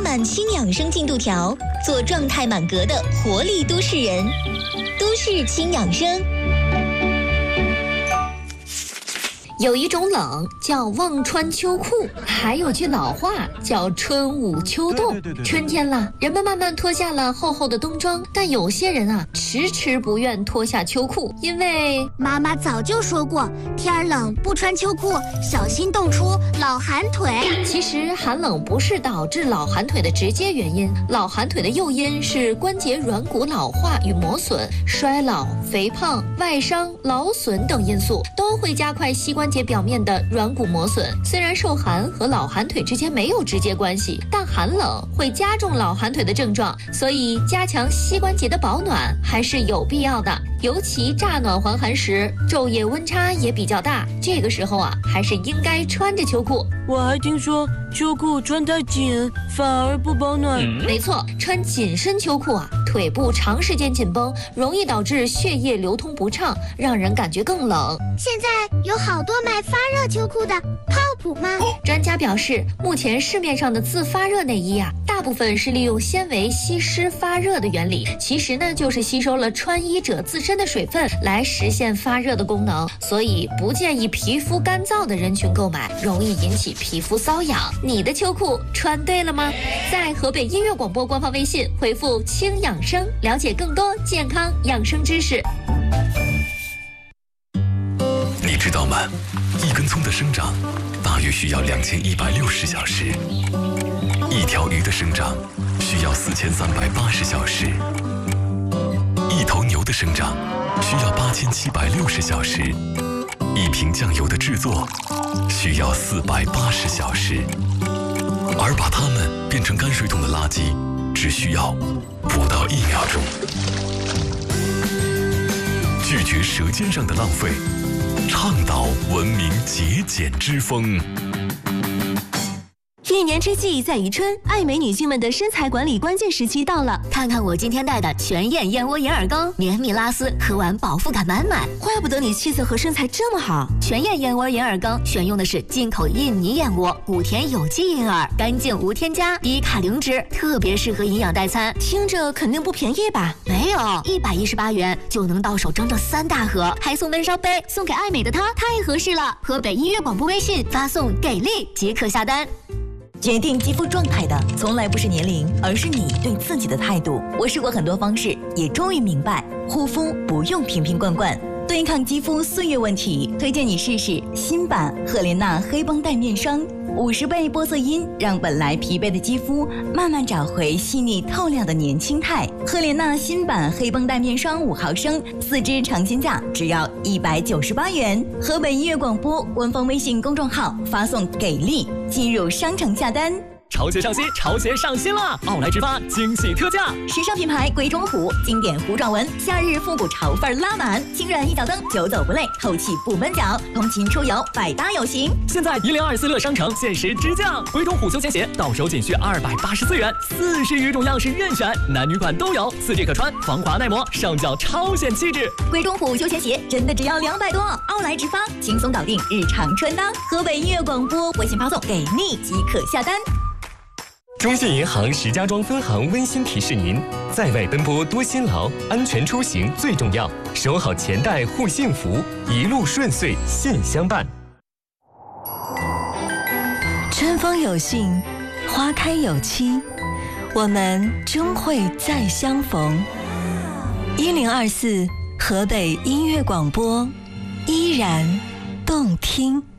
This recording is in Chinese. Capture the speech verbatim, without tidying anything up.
满轻养生进度条，做状态满格的活力都市人。都市轻养生。 有一种冷叫望穿秋裤，还有句老话叫春捂秋冻。对对对对，春天了，人们慢慢脱下了厚厚的冬装，但有些人啊，迟迟不愿脱下秋裤，因为妈妈早就说过，天冷不穿秋裤，小心冻出老寒腿。 其实寒冷不是导致老寒腿的直接原因，老寒腿的诱因是关节软骨老化与磨损、衰老、肥胖、外伤、劳损等因素，都会加快膝关节表面的软骨磨损。虽然受寒和老寒腿之间没有直接关系，但寒冷会加重老寒腿的症状，所以加强膝关节的保暖还是有必要的。尤其乍暖还寒时，昼夜温差也比较大，这个时候啊，还是应该穿着秋裤。 我还听说秋裤穿太紧反而不保暖。 嗯、没错，穿紧身秋裤啊，腿部长时间紧绷，容易导致血液流通不畅，让人感觉更冷。 现在有好多卖发热秋裤的，靠谱吗？ 专家表示，目前市面上的自发热内衣啊，大部分是利用纤维吸湿发热的原理，其实呢，就是吸收了穿衣者自身的水分来实现发热的功能，所以不建议皮肤干燥的人群购买，容易引起皮肤瘙痒。你的秋裤穿对了吗？在河北音乐广播官方微信回复轻养生，了解更多健康养生知识。 你知道吗？一根葱的生长大约需要两千一百六十小时，一条鱼的生长需要四千三百八十小时，一头牛的生长需要八千七百六十小时，一瓶酱油的制作需要四百八十小时，而把它们变成泔水桶的垃圾只需要不到一秒钟。拒绝舌尖上的浪费，倡导文明节俭之风。 一年之计在于春，爱美女性们的身材管理关键时期到了。 看看我今天带的全燕燕窝银耳羹，绵密拉丝，喝完饱腹感满满。 怪不得你气色和身材这么好。 全燕燕窝银耳羹选用的是进口印尼燕窝，谷田有机银耳，干净无添加，低卡零脂，特别适合营养代餐。 听着肯定不便宜吧？ 没有，一百一十八元就能到手整整三大盒，还送温烧杯，送给爱美的她太合适了。河北音乐广播微信发送给力即可下单。 决定肌肤状态的从来不是年龄，而是你对自己的态度。我试过很多方式，也终于明白，护肤不用瓶瓶罐罐。对抗肌肤岁月问题，推荐你试试新版赫莲娜黑绷带面霜，五十倍玻色因让本来疲惫的肌肤慢慢找回细腻透亮的年轻态。赫莲娜新版黑绷带面霜五毫升，四支尝鲜价只要一百九十八元。河北音乐广播官方微信公众号发送给力，进入商城下单。 潮鞋上新，潮鞋上新啦！奥莱直发惊喜特价， 时尚品牌鬼冢虎，经典虎爪纹，夏日复古潮范拉满，轻软一脚蹬，久走不累，透气不闷脚，通勤出游百搭有型。 现在一零二四乐商城限时直降，鬼冢虎休闲鞋到手仅需二百八十四元，四十余种样式任选，男女款都有，四季可穿，防滑耐磨，上脚超显气质。 鬼冢虎休闲鞋真的只要两百多，奥莱直发轻松搞定日常穿搭。河北音乐广播微信发送给你即可下单。 中信银行石家庄分行温馨提示您：在外奔波多辛劳，安全出行最重要，守好钱袋护幸福，一路顺遂信相伴。 春风有信，花开有期，我们终会再相逢。一零二四河北音乐广播，依然动听。